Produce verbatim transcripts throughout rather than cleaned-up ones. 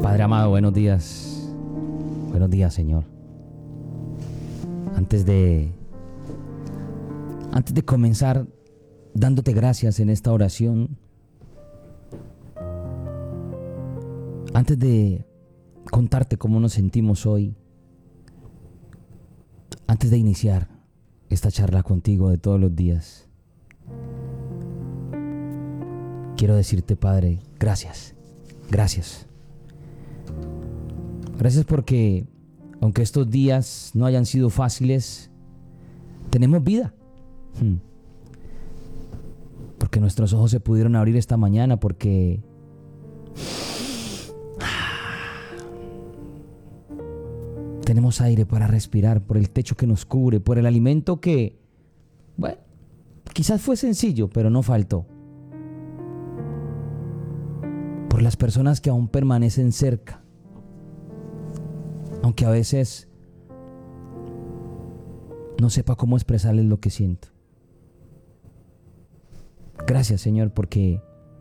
Padre amado, buenos días. Buenos días, Señor. Antes de Antes de comenzar dándote gracias en esta oración, antes de contarte cómo nos sentimos hoy, antes de iniciar esta charla contigo de todos los días, quiero decirte, Padre, gracias, gracias. Gracias porque, aunque estos días no hayan sido fáciles, tenemos vida. Hmm. Porque nuestros ojos se pudieron abrir esta mañana, porque tenemos aire para respirar, por el techo que nos cubre, por el alimento que, bueno, quizás fue sencillo, pero no faltó. Por las personas que aún permanecen cerca, aunque a veces no sepa cómo expresarles lo que siento. Gracias, Señor, porque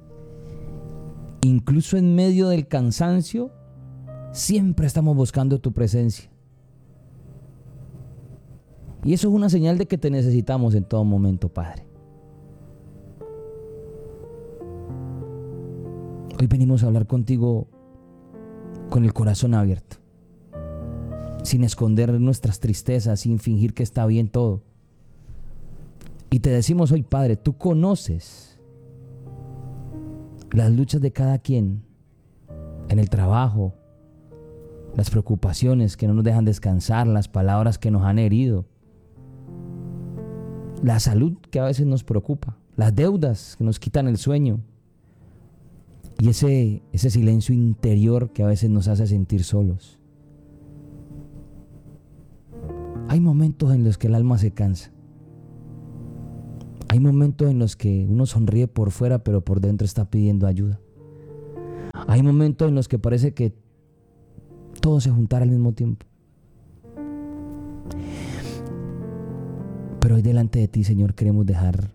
incluso en medio del cansancio, siempre estamos buscando tu presencia. Y eso es una señal de que te necesitamos en todo momento, Padre. Hoy venimos a hablar contigo con el corazón abierto, sin esconder nuestras tristezas, sin fingir que está bien todo. Y te decimos hoy, Padre, tú conoces las luchas de cada quien en el trabajo, las preocupaciones que no nos dejan descansar, las palabras que nos han herido, la salud que a veces nos preocupa, las deudas que nos quitan el sueño y ese, ese silencio interior que a veces nos hace sentir solos. Hay momentos en los que el alma se cansa. Hay momentos en los que uno sonríe por fuera, pero por dentro está pidiendo ayuda. Hay momentos en los que parece que todo se juntara al mismo tiempo. Pero hoy delante de ti, Señor, queremos dejar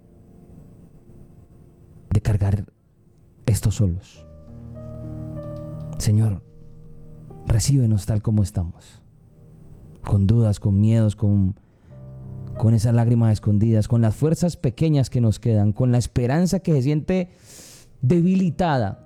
de cargar esto solos. Señor, recíbenos tal como estamos. Con dudas, con miedos, con, con esas lágrimas escondidas, con las fuerzas pequeñas que nos quedan, con la esperanza que se siente debilitada.